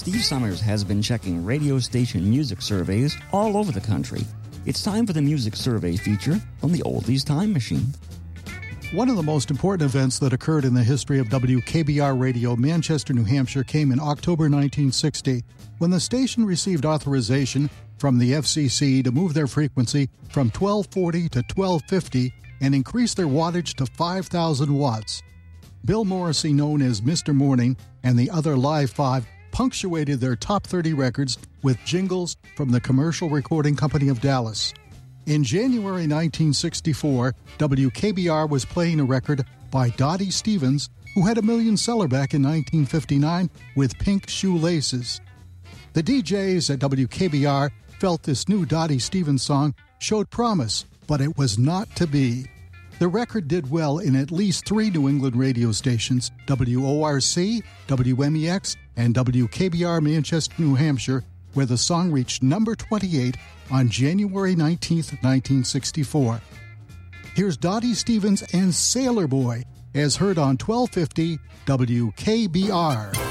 Steve Summers has been checking radio station music surveys all over the country. It's time for the Music Survey feature from the Oldies Time Machine. One of the most important events that occurred in the history of WKBR Radio Manchester, New Hampshire came in October 1960, when the station received authorization from the FCC to move their frequency from 1240 to 1250 and increase their wattage to 5,000 watts. Bill Morrissey, known as Mr. Morning, and the other Live 5 punctuated their top 30 records with jingles from the Commercial Recording Company of Dallas. In January 1964, WKBR was playing a record by Dottie Stevens, who had a million seller back in 1959 with Pink Shoelaces. The DJs at WKBR felt this new Dottie Stevens song showed promise, but it was not to be. The record did well in at least 3 New England radio stations, WORC, WMEX, and WKBR Manchester, New Hampshire, where the song reached number 28 on January 19, 1964. Here's Dottie Stevens and Sailor Boy, as heard on 1250 WKBR.